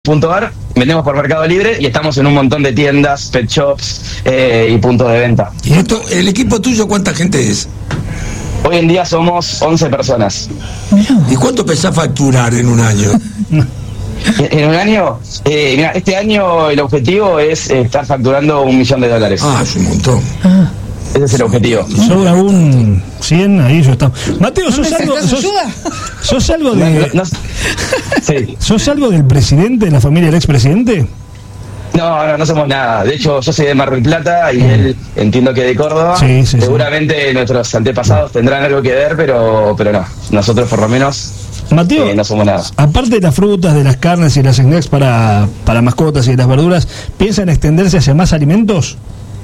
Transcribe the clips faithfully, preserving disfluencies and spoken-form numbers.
punto ar, vendemos por Mercado Libre y estamos en un montón de tiendas, pet shops eh, y puntos de venta. ¿Y esto, el equipo tuyo cuánta gente es? Hoy en día somos once personas. ¿Y cuánto pensás facturar en un año? En un año, eh, mira, este año el objetivo es eh, estar facturando un millón de dólares. Ah, es un montón. Ah. Ese es el objetivo. Sobra un cien, ahí yo estamos. Mateo, ¿sos algo, sos, sos algo de... No, no, sí. ¿Sos algo del presidente, de la familia del expresidente? No, no, no somos nada. De hecho, yo soy de Mar del Plata y él entiendo que de Córdoba. Sí, sí, Seguramente sí. Nuestros antepasados tendrán algo que ver, pero, pero no. Nosotros por lo menos Mateo, eh, no somos nada. Aparte de las frutas, de las carnes y las snacks para, para mascotas y de las verduras, ¿piensan extenderse hacia más alimentos?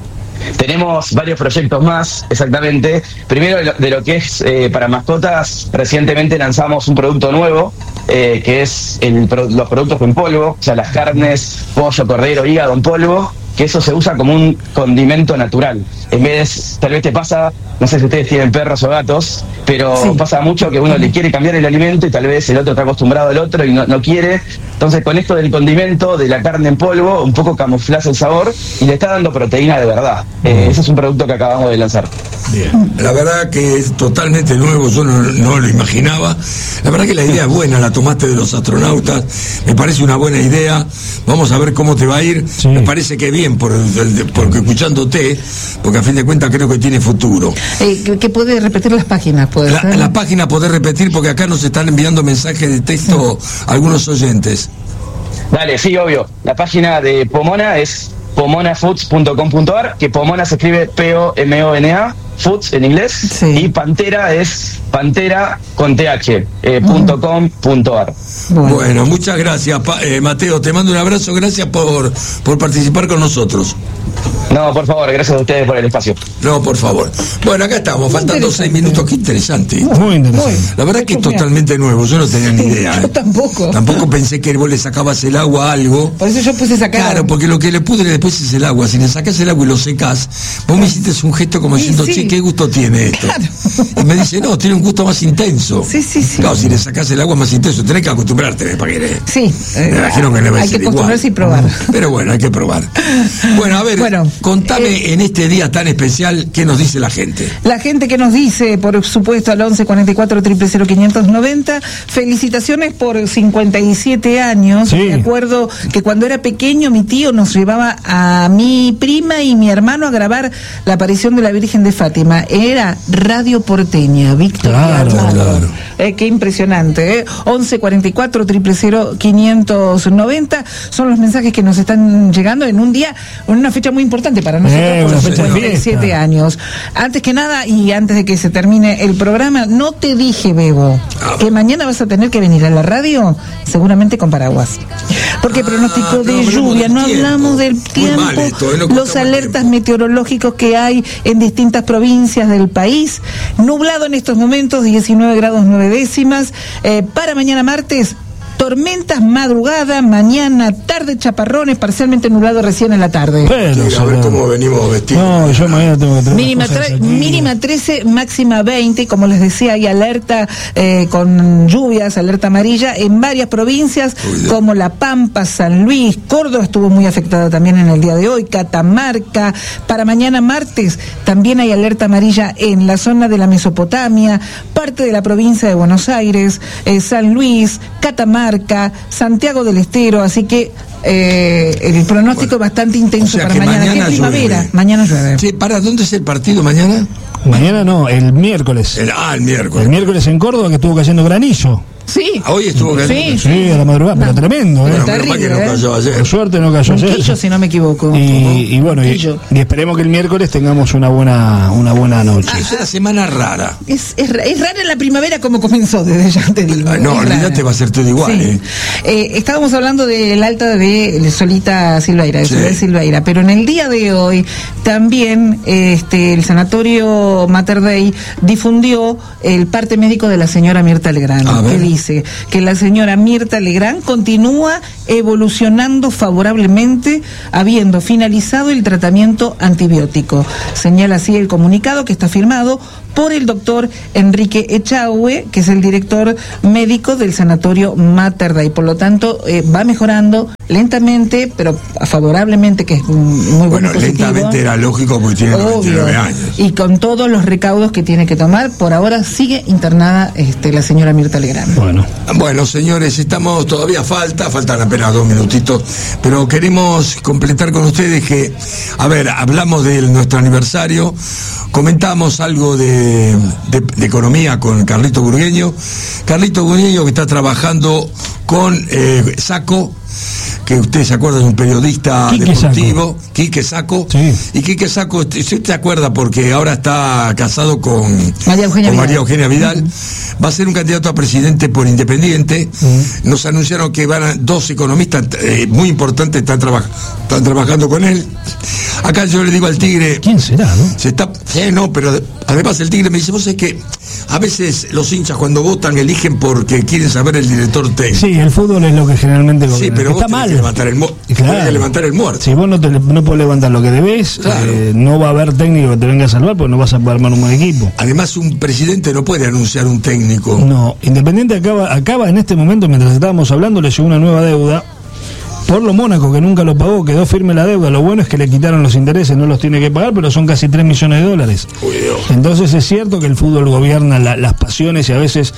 Tenemos varios proyectos más, exactamente. Primero, de lo, de lo que es eh, para mascotas, recientemente lanzamos un producto nuevo, eh, que es el, los productos en polvo, o sea, las carnes, pollo, cordero, hígado en polvo, que eso se usa como un condimento natural. En vez de, tal vez te pasa, no sé si ustedes tienen perros o gatos, pero sí. Pasa mucho que uno le quiere cambiar el alimento y tal vez el otro está acostumbrado al otro y no, no quiere. Entonces, con esto del condimento, de la carne en polvo, un poco camuflas el sabor y le está dando proteína de verdad. Eh, ese es un producto que acabamos de lanzar. Bien. La verdad que es totalmente nuevo, yo no, no lo imaginaba. La verdad que la idea es buena, la tomaste de los astronautas, me parece una buena idea. Vamos a ver cómo te va a ir. Sí. Me parece que bien, por, porque escuchándote, porque a fin de cuentas creo que tiene futuro. Eh, que puede repetir las páginas, puede la, la página poder repetir, porque acá nos están enviando mensajes de texto sí. Algunos oyentes. Dale, sí, obvio. La página de Pomona es pomona foods punto com punto ar, que Pomona se escribe P O M O N A, Foods en inglés, sí. Y Pantera es Pantera con T H, eh, punto com punto ar. Bueno. bueno, muchas gracias, pa, eh, Mateo, te mando un abrazo, gracias por, por participar con nosotros. No, por favor, gracias a ustedes por el espacio. No, por favor. Bueno, acá estamos, faltando seis minutos, qué interesante. Muy interesante. La verdad que es totalmente nuevo, yo no tenía ni idea. Yo tampoco. Tampoco pensé que vos le sacabas el agua a algo. Por eso yo puse sacar. Claro, porque lo que le pudre después es el agua. Si le sacás el agua y lo secás, vos me hiciste un gesto como diciendo, sí, che, ¿qué gusto tiene esto? Claro. Y me dice, no, tiene un gusto más intenso. Sí, sí, sí. Claro, si le sacás el agua más intenso, tenés que acostumbrarte, para que... Sí. Me imagino que no va a hay ser que acostumbrarse igual. Y probar. Pero bueno, hay que probar. Bueno, a ver, bueno, contame eh, en este día tan especial, ¿qué nos dice la gente? La gente que nos dice, por supuesto, al once cuarenta y cuatro, cero cero cero, quinientos noventa, felicitaciones por cincuenta y siete años. Sí. Me acuerdo que cuando era pequeño mi tío nos llevaba a mi prima y mi hermano a grabar la aparición de la Virgen de Fátima. Era Radio Porteña, Víctor. Claro, claro. Eh, qué impresionante, ¿eh? once cuarenta y cuatro, cero cero cero, quinientos noventa son los mensajes que nos están llegando en un día, en una fecha muy importante para nosotros, eh, por los cincuenta y siete años. Antes que nada, y antes de que se termine el programa, no te dije, Bebo, ah. que mañana vas a tener que venir a la radio, seguramente con paraguas. Porque ah, pronóstico de no lluvia, no tiempo. Hablamos del tiempo, esto, eh, los alertas tiempo. meteorológicos que hay en distintas provincias del país. Nublado en estos momentos, diecinueve grados nueve décimas. Eh, para mañana martes, tormentas madrugada, mañana, tarde, chaparrones, parcialmente nublado recién en la tarde. Pero, sí, a ver cómo venimos vestidos. No, yo mañana tengo que mínima, tra- mínima trece, máxima veinte, como les decía, hay alerta eh, con lluvias, alerta amarilla en varias provincias, Uy, como La Pampa, San Luis, Córdoba estuvo muy afectada también en el día de hoy, Catamarca. Para mañana martes también hay alerta amarilla en la zona de la Mesopotamia, parte de la provincia de Buenos Aires, eh, San Luis, Catamarca, Santiago del Estero, así que eh, el pronóstico es bueno, bastante intenso, o sea, para mañana. mañana. ¿Qué primavera? Llueve. Mañana llueve. Sí, ¿para dónde es el partido mañana? Mañana no, el miércoles. El, ah, el miércoles. El miércoles en Córdoba, que estuvo cayendo granizo. Sí. Hoy estuvo cayendo. Sí, sí, a la madrugada, no. Pero tremendo, ¿eh? Bueno, terrible, que no cayó ayer. Por suerte no cayó ayer. Quillo, si no me equivoco. Y, y bueno, y, y esperemos que el miércoles tengamos una buena una buena noche. Ah, es una semana rara. Es, es, es rara la primavera como comenzó, desde ya te digo. Ah, no, olvídate, va a ser todo igual. Sí. Eh. Eh, estábamos hablando del alta de Solita Silveira, de sí. Soledad Silveira, pero en el día de hoy también este, el Sanatorio Mater Dei difundió el parte médico de la señora Mirta Legrand, que dice que la señora Mirta Legrand continúa evolucionando favorablemente, habiendo finalizado el tratamiento antibiótico. Señala así el comunicado, que está firmado por el doctor Enrique Echagüe, que es el director médico del sanatorio Mater Dei. Por lo tanto, eh, va mejorando lentamente, pero favorablemente, que es muy bueno. Bueno, lentamente era lógico porque tiene noventa y nueve años. Y con todos los recaudos que tiene que tomar, por ahora sigue internada este, la señora Mirta Legrand. Bueno. Bueno, señores, estamos, todavía falta, faltan apenas dos minutitos, pero queremos completar con ustedes que, a ver, hablamos de nuestro aniversario, comentamos algo de, de, de economía con Carlito Burgueño. Carlito Burgueño que está trabajando con eh, Saco, que usted se acuerda, de un periodista Quique deportivo, Saco. Quique Saco, sí. Y Quique Saco, usted se acuerda porque ahora está casado con María Eugenia, con Vidal. María Eugenia Vidal, uh-huh. Va a ser un candidato a presidente por Independiente. Uh-huh. Nos anunciaron que van a, dos economistas eh, muy importantes están, traba, están trabajando con él. Acá yo le digo al Tigre, ¿quién será, no? Se está, eh, no, pero además el Tigre me dice, vos sabés que a veces los hinchas cuando votan eligen porque quieren saber el director técnico. Sí, el fútbol es lo que generalmente gobierna. Sí, pero vos está mal. Que levantar el, mu- claro. que levantar el muerto. Si vos no, te, no podés levantar lo que debés, claro. eh, no va a haber técnico que te venga a salvar porque no vas a poder armar un buen equipo. Además, un presidente no puede anunciar un técnico. No, Independiente acaba, acaba en este momento, mientras estábamos hablando, le llegó una nueva deuda. Por lo Mónaco, que nunca lo pagó, quedó firme la deuda. Lo bueno es que le quitaron los intereses, no los tiene que pagar, pero son casi tres millones de dólares. Uy, entonces es cierto que el fútbol gobierna la, las pasiones y a veces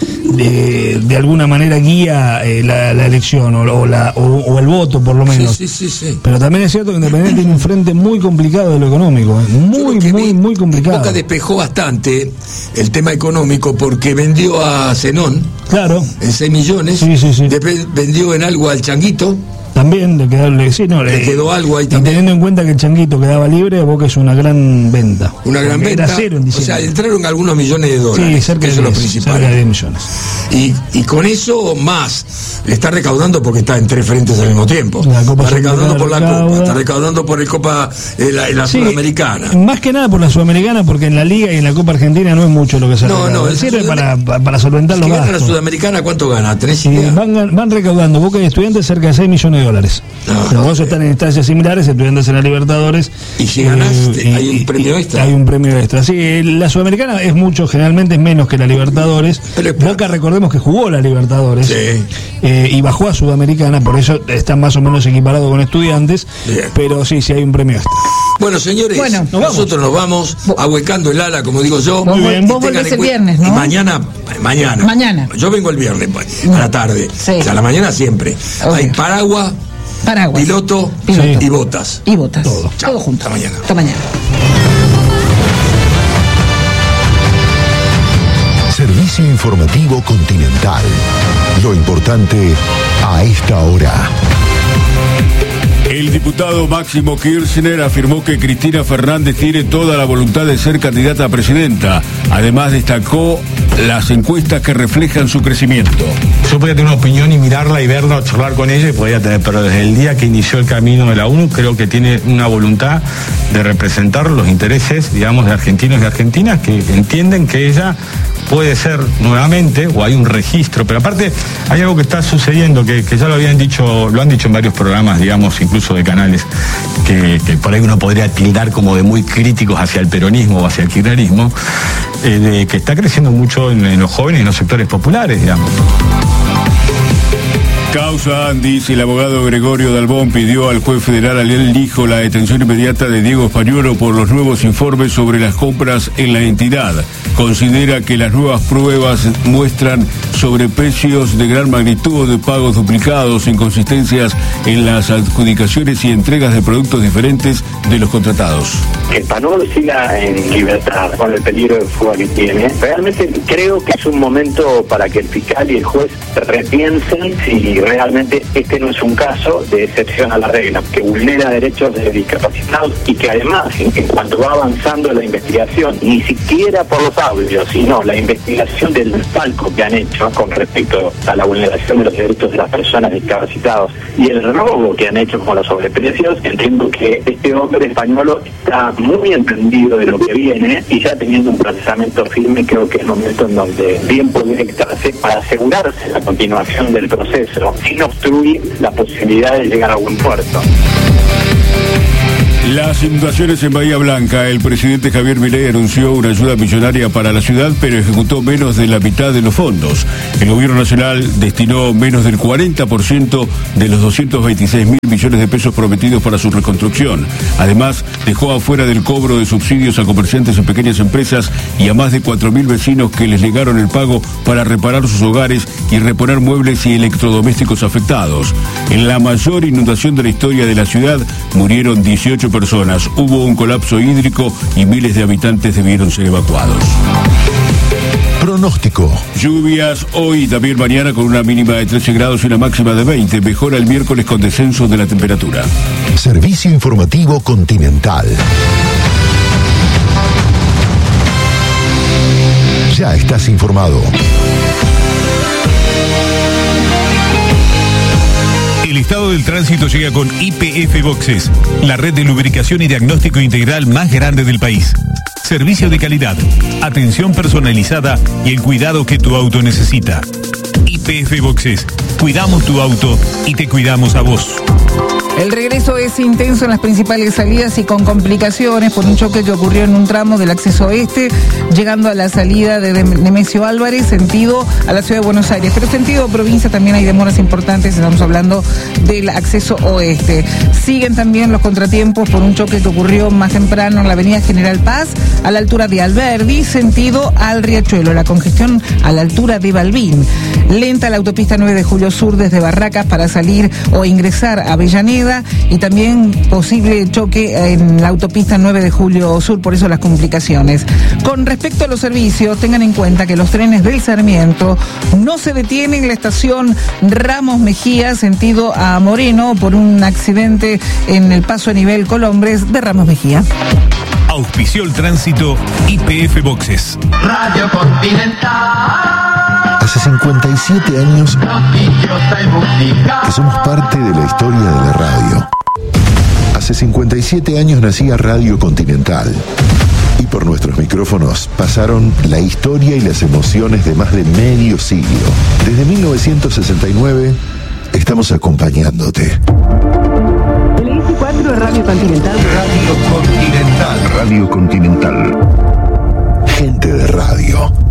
de, de alguna manera guía eh, la, la elección o, o, la, o, o el voto, por lo menos. Sí, sí, sí, sí. Pero también es cierto que Independiente tiene un frente muy complicado de lo económico. Eh. Muy, muy, vi, muy complicado. Boca despejó bastante el tema económico porque vendió a Zenón. Claro. En seis millones. Sí, sí, sí. Después vendió en algo al Changuito. También le quedó, le, sí, no, le le, quedó algo ahí y también. Teniendo en cuenta que el Changuito quedaba libre, Boca es una gran venta. Una gran venta. Era cero en o sea, entraron algunos millones de dólares. Sí, cerca que de son diez, los principales. Cerca de diez millones. Y, y con eso más le está recaudando porque está en tres frentes al mismo tiempo. La Copa está recaudando por la recauda. Copa, está recaudando por el Copa eh, la, la sí, Sudamericana. Más que nada por la Sudamericana, porque en la Liga y en la Copa Argentina no es mucho lo que se no, recauda. No, sirve Sudamer... para, para solventar si los gana gastos. La Sudamericana, ¿cuánto gana? ¿Tenés idea? Van, van recaudando Boca y Estudiantes cerca de seis millones de dólares. No, los dos están en instancias similares, Estudiantes en la Libertadores. Y si ganaste, eh, hay un premio extra. Hay un premio extra. Sí, la Sudamericana es mucho, generalmente es menos que la Libertadores. Pero Boca, recordemos que jugó la Libertadores. Sí. Eh, y bajó a Sudamericana, por eso están más o menos equiparados con Estudiantes. Bien. Pero sí, sí hay un premio extra. Bueno, señores, bueno, ¿nos nosotros vamos? nos vamos ahuecando el ala, como digo yo. Muy bien. Vos volvés el viernes, ¿no? Y mañana, mañana. Mañana. Yo vengo el viernes, a la tarde. Sí. O sea, a la mañana siempre. Okay. Hay paraguas. Paraguas. Piloto, Piloto. Y botas. Y botas. Todo. Chao. Todo junto. Hasta mañana. Hasta mañana. Servicio informativo Continental. Lo importante a esta hora. El diputado Máximo Kirchner afirmó que Cristina Fernández tiene toda la voluntad de ser candidata a presidenta. Además destacó las encuestas que reflejan su crecimiento. Yo podía tener una opinión y mirarla y verla, charlar con ella y podía tener, pero desde el día que inició el camino de la ONU creo que tiene una voluntad de representar los intereses, digamos, de argentinos y argentinas que entienden que ella puede ser nuevamente, o hay un registro, pero aparte hay algo que está sucediendo, que, que ya lo habían dicho, lo han dicho en varios programas, digamos, incluso de canales, que, que por ahí uno podría tildar como de muy críticos hacia el peronismo o hacia el kirchnerismo, eh, de que está creciendo mucho en, en los jóvenes y en los sectores populares, digamos. Causa Andis, el abogado Gregorio Dalbón pidió al juez federal Ariel Lijo la detención inmediata de Diego Españolo por los nuevos informes sobre las compras en la entidad. Considera que las nuevas pruebas muestran sobreprecios de gran magnitud, de pagos duplicados, inconsistencias en las adjudicaciones y entregas de productos diferentes de los contratados. Que Españolo siga en libertad con el peligro de fuga que tiene. Realmente creo que es un momento para que el fiscal y el juez repiensen si realmente este no es un caso de excepción a la regla, que vulnera derechos de discapacitados y que además, en, en cuanto va avanzando la investigación, ni siquiera por los audios, sino la investigación del falco que han hecho con respecto a la vulneración de los derechos de las personas discapacitadas y el robo que han hecho con los sobreprecios, entiendo que este hombre español está muy entendido de lo que viene y ya teniendo un procesamiento firme, creo que es el momento en donde bien podría estarse para asegurarse la continuación del proceso sin obstruir la posibilidad de llegar a buen puerto. Las inundaciones en Bahía Blanca. El presidente Javier Milei anunció una ayuda millonaria para la ciudad, pero ejecutó menos de la mitad de los fondos. El gobierno nacional destinó menos del cuarenta por ciento de los doscientos veintiséis mil millones de pesos prometidos para su reconstrucción. Además, dejó afuera del cobro de subsidios a comerciantes y pequeñas empresas y a más de cuatro mil vecinos que les negaron el pago para reparar sus hogares y reponer muebles y electrodomésticos afectados. En la mayor inundación de la historia de la ciudad murieron dieciocho personas, hubo un colapso hídrico y miles de habitantes debieron ser evacuados. Pronóstico. Lluvias hoy y también mañana con una mínima de trece grados y una máxima de veinte. Mejora el miércoles con descenso de la temperatura. Servicio informativo Continental. Ya estás informado. El estado del tránsito llega con I P F Boxes, la red de lubricación y diagnóstico integral más grande del país. Servicio de calidad, atención personalizada y el cuidado que tu auto necesita. I P F Boxes, cuidamos tu auto y te cuidamos a vos. El regreso es intenso en las principales salidas y con complicaciones por un choque que ocurrió en un tramo del acceso oeste, llegando a la salida de Nemesio Álvarez, sentido a la ciudad de Buenos Aires. Pero sentido provincia también hay demoras importantes, estamos hablando del acceso oeste. Siguen también los contratiempos por un choque que ocurrió más temprano en la avenida General Paz, a la altura de Alberdi, sentido al Riachuelo. La congestión a la altura de Balbín. Lenta la autopista nueve de Julio Sur desde Barracas para salir o ingresar a Avellaneda, y también posible choque en la autopista nueve de Julio Sur, por eso las complicaciones. Con respecto a los servicios, tengan en cuenta que los trenes del Sarmiento no se detienen en la estación Ramos Mejía, sentido a Moreno, por un accidente en el paso a nivel Colombres de Ramos Mejía. Auspició el tránsito I P F Boxes. Radio Continental. Hace cincuenta y siete años que somos parte de la historia de la radio. Hace cincuenta y siete años nacía Radio Continental. Y por nuestros micrófonos pasaron la historia y las emociones de más de medio siglo. Desde mil novecientos sesenta y nueve estamos acompañándote. El veinticuatro de Radio Continental. Radio Continental. Radio Continental. Gente de radio.